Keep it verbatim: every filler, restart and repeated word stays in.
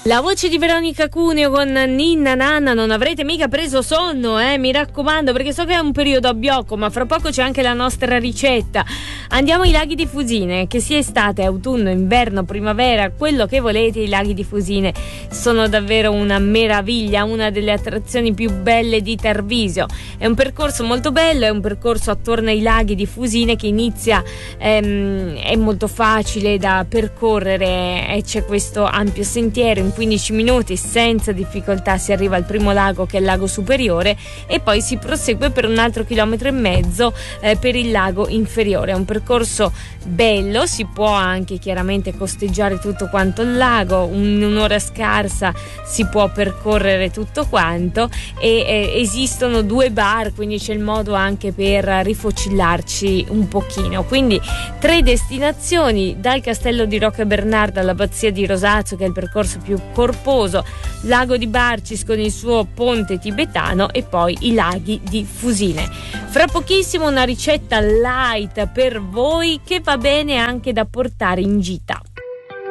La voce di Veronica Cuneo con Ninna Nanna. Non avrete mica preso sonno, eh? Mi raccomando, perché so che è un periodo a biocco, ma fra poco c'è anche la nostra ricetta. Andiamo ai laghi di Fusine, che sia estate, autunno, inverno, primavera, quello che volete, i laghi di Fusine sono davvero una meraviglia, una delle attrazioni più belle di Tarvisio. È un percorso molto bello, è un percorso attorno ai laghi di Fusine che inizia, ehm, è molto facile da percorrere e c'è questo ampio sentiero. In quindici minuti senza difficoltà si arriva al primo lago, che è il lago superiore, e poi si prosegue per un altro chilometro e mezzo eh, per il lago inferiore. È un percorso bello, si può anche chiaramente costeggiare tutto quanto il lago, in un'ora scarsa si può percorrere tutto quanto e eh, esistono due bar, quindi c'è il modo anche per rifocillarci un pochino. Quindi tre destinazioni: dal castello di Roccabernarda all'abbazia di Rosazzo, che è il percorso più corposo, lago di Barcis con il suo ponte tibetano e poi i laghi di Fusine. Fra pochissimo una ricetta light per voi che va bene anche da portare in gita.